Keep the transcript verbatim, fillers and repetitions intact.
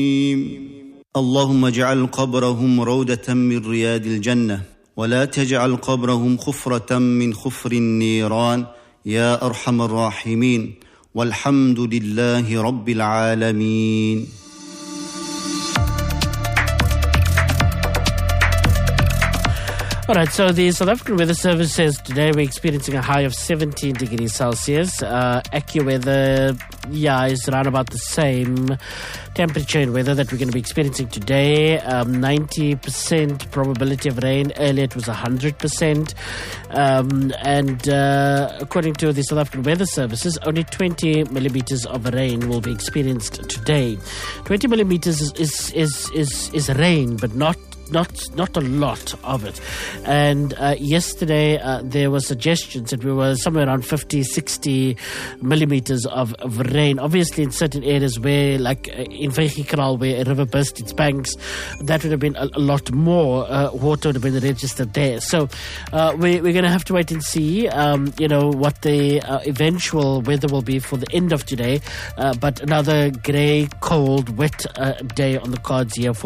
اللهم اجعل قبرهم روضة من رياض الجنة ولا تجعل قبرهم خفرة من خفر النيران يا أرحم الراحمين والحمد لله رب العالمين. All right, so the South African Weather Service says today we're experiencing a high of seventeen degrees Celsius. Uh, AccuWeather, yeah, is around about the same temperature and weather that we're going to be experiencing today. Um, ninety percent probability of rain. Earlier it was one hundred percent. Um, and uh, according to the South African Weather Services, only twenty millimeters of rain will be experienced today. twenty millimeters is, is, is, is, is rain, but not Not not a lot of it. And uh, yesterday uh, there were suggestions that we were somewhere around fifty, sixty millimeters of, of rain. Obviously in certain areas where, like uh, in Vrygikraal, where a river burst its banks, that would have been a, a lot more. Uh, water would have been registered there. So uh, we, we're going to have to wait and see, um, you know, what the uh, eventual weather will be for the end of today. Uh, but another grey, cold, wet uh, day on the cards here. For